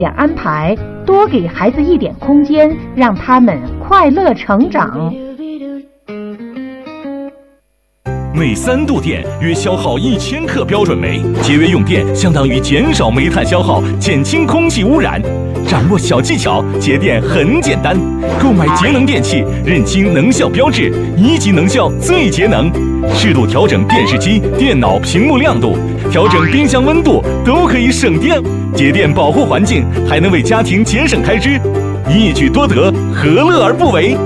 点安排，多给孩子一点空间，让他们快乐成长。 每3度电约消耗1000克标准煤，节约用电相当于减少煤炭消耗，减轻空气污染。掌握小技巧，节电很简单。购买节能电器，认清能效标志，1级能效最节能。适度调整电视机、电脑屏幕亮度，调整冰箱温度，都可以省电。节电保护环境，还能为家庭节省开支，一举多得，何乐而不为？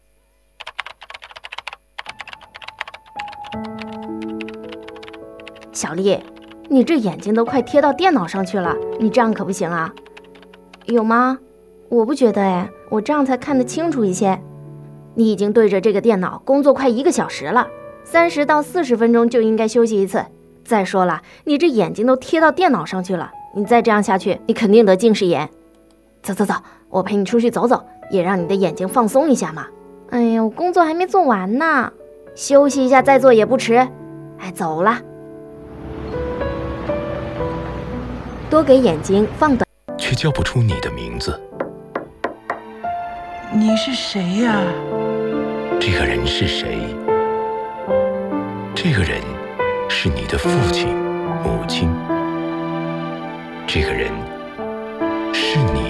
小丽，你这眼睛都快贴到电脑上去了，你这样可不行啊。有吗？我不觉得哎，我这样才看得清楚一些。你已经对着这个电脑工作快1个小时了，30到40分钟就应该休息一次。再说了，你这眼睛都贴到电脑上去了，你再这样下去，你肯定得近视眼。走走走，我陪你出去走走，也让你的眼睛放松一下嘛。哎呀，我工作还没做完呢，休息一下再做也不迟。哎，走了。多给眼睛放短， 却叫不出你的名字。 你是谁呀？ 这个人是谁？这个人是你的父亲、母亲。这个人是你，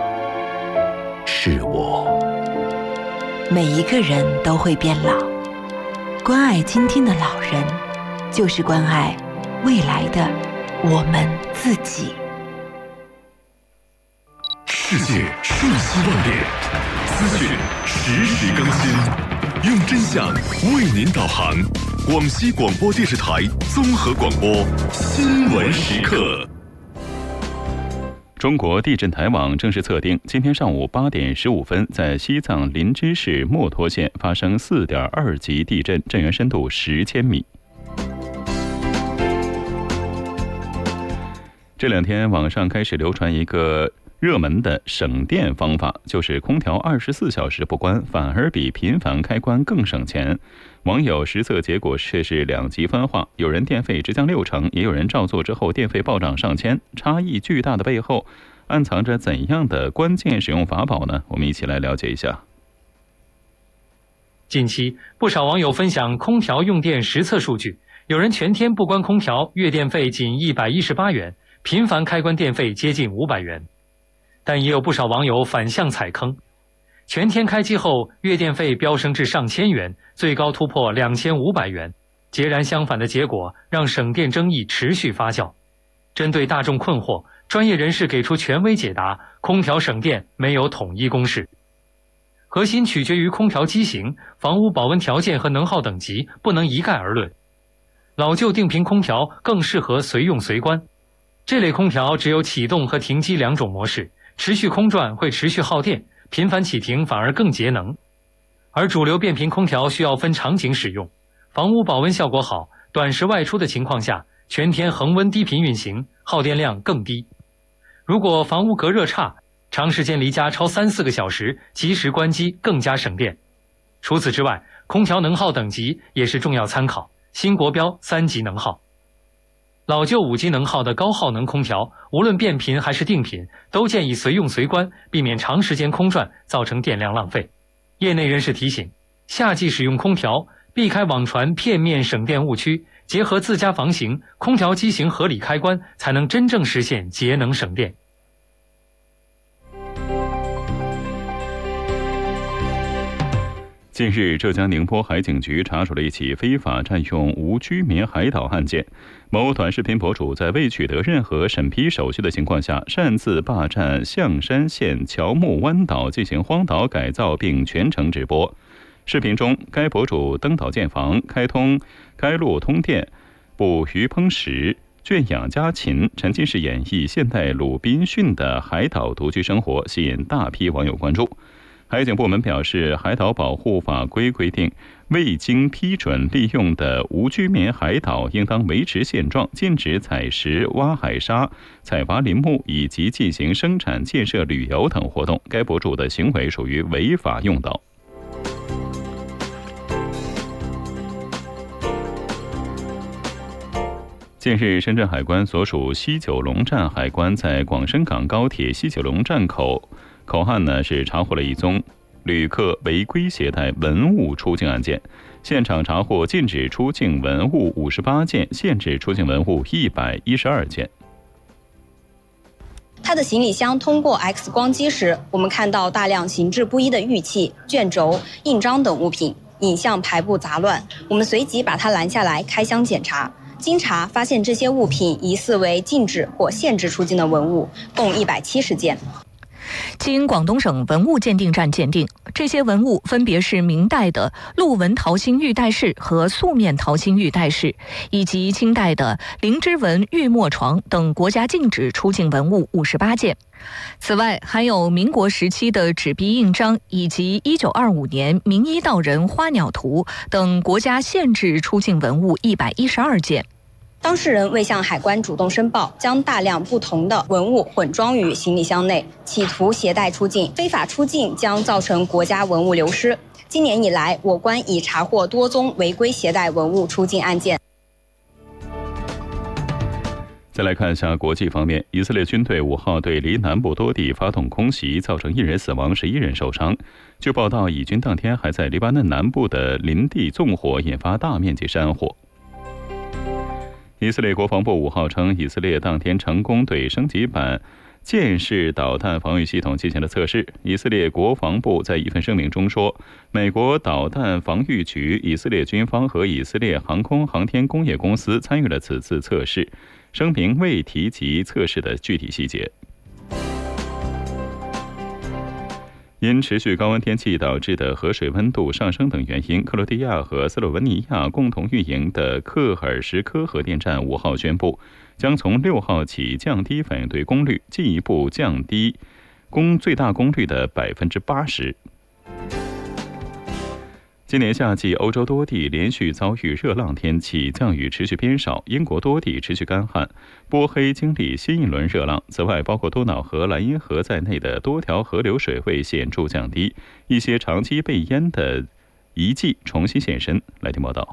是我。 每一个人都会变老，关爱今天的老人，就是关爱未来的我们自己。 世界瞬息万变，资讯实时更新，用真相为您导航。广西广播电视台综合广播新闻时刻。 中国地震台网正式测定，今天上午8点15分，在西藏林芝市墨脱县发生4.2级地震，震源深度10千米。这2天，网上开始流传一个热门的省电方法，就是空调24小时不关，反而比频繁开关更省钱。网友实测结果却是两极分化，有人电费直降60%，也有人照做之后电费暴涨上千。差异巨大的背后，暗藏着怎样的关键使用法宝呢？我们一起来了解一下。 近期，不少网友分享空调用电实测数据，有人全天不关空调，月电费仅118元，频繁开关电费接近500元。但也有不少网友反向踩坑，全天开机后月电费飙升至上千元，最高突破2500元。截然相反的结果让省电争议持续发酵。针对大众困惑，专业人士给出权威解答：空调省电没有统一公式，核心取决于空调机型、房屋保温条件和能耗等级，不能一概而论。老旧定频空调更适合随用随关，这类空调只有启动和停机2种模式，持续空转会持续耗电，频繁启停反而更节能。而主流变频空调需要分场景使用，房屋保温效果好，短时外出的情况下，全天恒温低频运行，耗电量更低。如果房屋隔热差，长时间离家超3-4个小时，及时关机更加省电。除此之外，空调能耗等级也是重要参考，新国标3级能耗。老旧5级能耗的高耗能空调，无论变频还是定频，都建议随用随关，避免长时间空转造成电量浪费。业内人士提醒，夏季使用空调，避开网传片面省电误区，结合自家房型、空调机型合理开关，才能真正实现节能省电。 近日，浙江宁波海警局查处了一起非法占用无居民海岛案件。某短视频博主在未取得任何审批手续的情况下，擅自霸占象山县乔木湾岛进行荒岛改造，并全程直播。视频中，该博主登岛建房、开路通电、捕鱼烹食、圈养家禽，沉浸式演绎现代鲁滨逊的海岛独居生活，吸引大批网友关注。海警部门表示，海岛保护法规规定，未经批准利用的无居民海岛应当维持现状，禁止采石、挖海沙、采伐林木以及进行生产、建设、旅游等活动。该博主的行为属于违法用岛。 近日，深圳海关所属西九龙站海关在广深港高铁西九龙站口岸是查获了一宗旅客违规携带文物出境案件，现场查获禁止出境文物58件，限制出境文物112件。 他的行李箱通过 X 光机时，我们看到大量形制不一的玉器、卷轴、印章等物品，影像排布杂乱。我们随即把他拦下来开箱检查，经查发现这些物品疑似为禁止或限制出境的文物，共170件。 经广东省文物鉴定站鉴定，这些文物分别是明代的鹿纹桃心玉带饰和素面桃心玉带饰，以及清代的灵芝纹玉墨床等国家禁止出境文物58件。此外，还有民国时期的纸币印章以及1925年明一道人花鸟图等国家限制出境文物112件。 当事人未向海关主动申报，将大量不同的文物混装于行李箱内，企图携带出境。非法出境将造成国家文物流失。今年以来，我关已查获多宗违规携带文物出境案件。 再来看一下国际方面，以色列军队5号对黎南部多地发动空袭，造成1人死亡，11人受伤。据报道，以军当天还在黎巴嫩南部的林地纵火，引发大面积山火。以色列国防部5号称，以色列当天成功对升级版剑式导弹防御系统进行了测试。以色列国防部在一份声明中说，美国导弹防御局、以色列军方和以色列航空航天工业公司参与了此次测试，声明未提及测试的具体细节。因持续高温天气导致的河水温度上升等原因，克罗地亚和斯洛文尼亚共同运营的克尔什科核电站5号宣布，将从6号起降低反应堆功率，进一步降低最大功率的80%。今年夏季，欧洲多地连续遭遇热浪天气，降雨持续偏少。英国多地持续干旱，波黑经历新一轮热浪。此外，包括多瑙河、莱茵河在内的多条河流水位显著降低，一些长期被淹的遗迹重新现身。来听报道。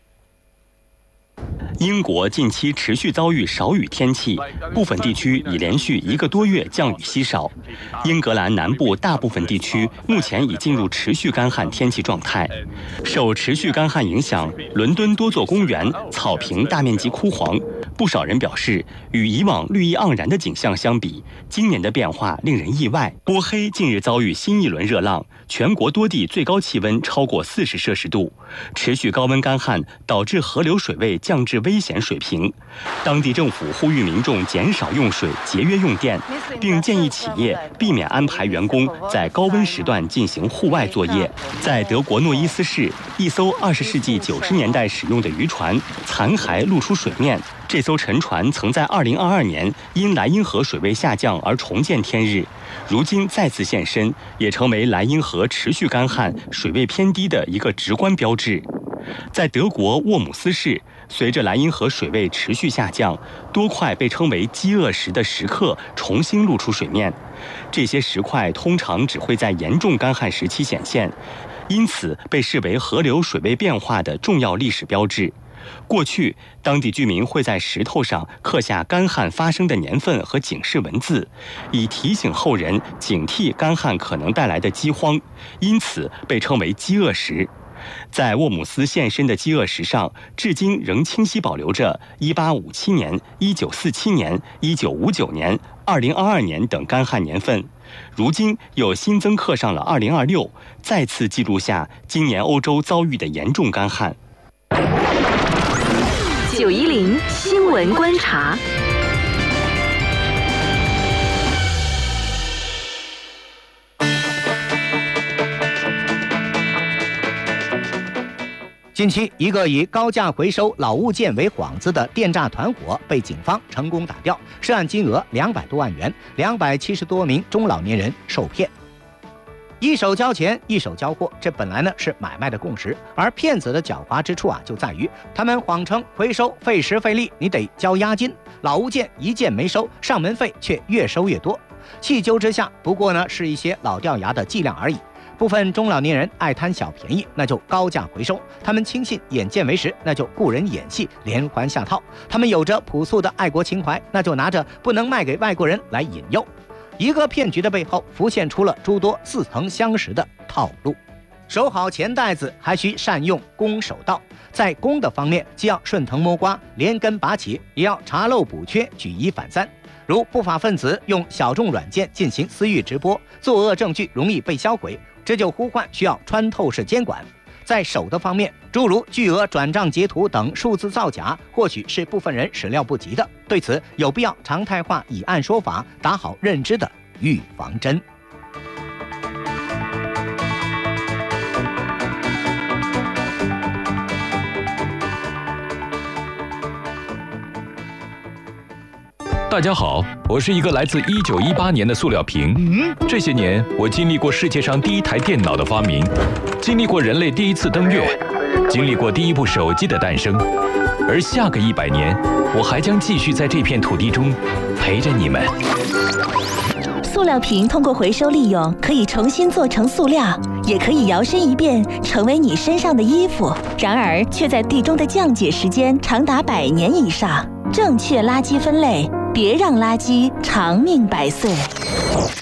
英国近期持续遭遇少雨天气，部分地区已连续1个多月降雨稀少。英格兰南部大部分地区目前已进入持续干旱天气状态。受持续干旱影响，伦敦多座公园草坪大面积枯黄。不少人表示，与以往绿意盎然的景象相比，今年的变化令人意外。波黑近日遭遇新一轮热浪，全国多地最高气温超过40摄氏度。持续高温干旱导致河流水位降至危险水平，当地政府呼吁民众减少用水、节约用电，并建议企业避免安排员工在高温时段进行户外作业。在德国诺伊斯市，一艘20世纪90年代使用的渔船残骸露出水面。这艘沉船曾在2022年因莱茵河水位下降而重见天日，如今再次现身，也成为莱茵河持续干旱、水位偏低的一个直观标志。在德国沃姆斯市，随着莱茵河水位持续下降，多块被称为饥饿石的石刻重新露出水面。这些石块通常只会在严重干旱时期显现，因此被视为河流水位变化的重要历史标志。过去，当地居民会在石头上刻下干旱发生的年份和警示文字，以提醒后人警惕干旱可能带来的饥荒，因此被称为饥饿石。在沃姆斯现身的饥饿石上，至今仍清晰保留着1857年、1947年、1959年、2022年等干旱年份。如今又新增刻上了2026，再次记录下今年欧洲遭遇的严重干旱。 910新闻观察。 近期，一个以高价回收老物件为幌子的电诈团伙被警方成功打掉，涉案金额200多万元，270多名中老年人受骗。一手交钱，一手交货，这本来呢是买卖的共识，而骗子的狡猾之处就在于他们谎称回收费时费力，你得交押金，老物件一件没收，上门费却越收越多。气揪之下，不过呢是一些老掉牙的伎俩而已。 部分中老年人爱贪小便宜，那就高价回收；他们轻信眼见为实，那就雇人演戏，连环下套；他们有着朴素的爱国情怀，那就拿着不能卖给外国人来引诱。一个骗局的背后浮现出了诸多似曾相识的套路。守好钱袋子，还需善用攻守道。在攻的方面，既要顺藤摸瓜、连根拔起，也要查漏补缺、举一反三。如不法分子用小众软件进行私域直播，作恶证据容易被销毁，这就呼唤需要穿透式监管。在守的方面，诸如巨额转账截图等数字造假，或许是部分人始料不及的。对此，有必要常态化以案说法，打好认知的预防针。 大家好，我是一个来自1918年的塑料瓶。这些年，我经历过世界上第一台电脑的发明，经历过人类第一次登月，经历过第一部手机的诞生。而下个100年，我还将继续在这片土地中陪着你们。 塑料瓶通过回收利用，可以重新做成塑料，也可以摇身一变成为你身上的衣服。然而，却在地中的降解时间长达100年以上。正确垃圾分类，别让垃圾长命百岁。